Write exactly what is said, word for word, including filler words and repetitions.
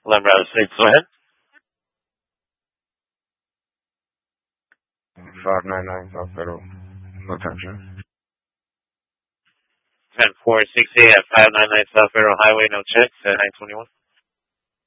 Number six, go ahead. five ninety-nine South Federal. No attention. ten four six eight at five ninety-nine South Federal Highway, no checks at nine twenty-one.